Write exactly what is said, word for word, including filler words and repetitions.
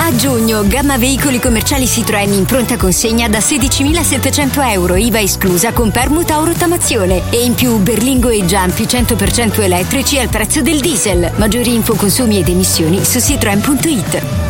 A giugno, gamma veicoli commerciali Citroën in pronta consegna da sedicimilasettecento euro, I V A esclusa con permuta o rottamazione. E in più Berlingo e Giampi cento per cento elettrici al prezzo del diesel. Maggiori info, consumi ed emissioni su citroen punto it.